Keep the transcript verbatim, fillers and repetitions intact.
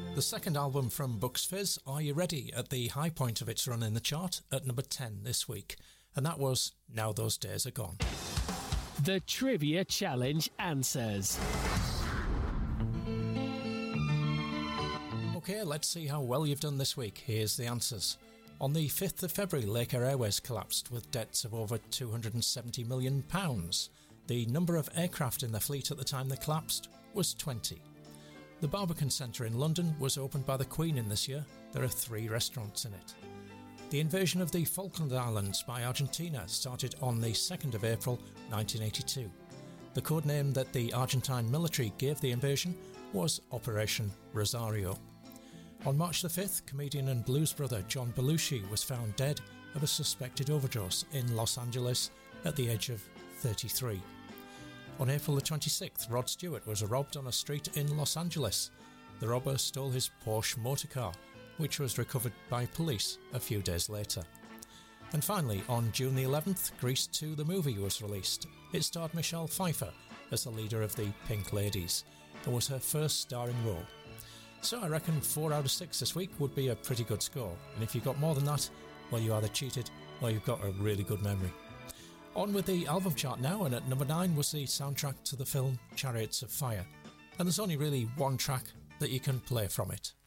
The second album from Bucks Fizz, Are You Ready?, at the high point of its run in the chart at number ten this week, and that was Now Those Days Are Gone. The Trivia Challenge answers. OK, let's see how well you've done this week. Here's the answers. On the fifth of February, Laker Airways collapsed with debts of over two hundred seventy million pounds. The number of aircraft in the fleet at the time they collapsed was twenty. The Barbican Centre in London was opened by the Queen in this year. There are three restaurants in it. The invasion of the Falkland Islands by Argentina started on the second of April nineteen eighty-two. The codename that the Argentine military gave the invasion was Operation Rosario. On March the fifth, comedian and blues brother John Belushi was found dead of a suspected overdose in Los Angeles at the age of thirty-three. On April the twenty-sixth, Rod Stewart was robbed on a street in Los Angeles. The robber stole his Porsche motor car, which was recovered by police a few days later. And finally, on June the eleventh, Grease two the movie was released. It starred Michelle Pfeiffer as the leader of the Pink Ladies. It was her first starring role. So I reckon four out of six this week would be a pretty good score, and if you got more than that, well, you either cheated or you've got a really good memory. On with the album chart now, and at number nine was the soundtrack to the film Chariots of Fire. And there's only really one track that you can play from it.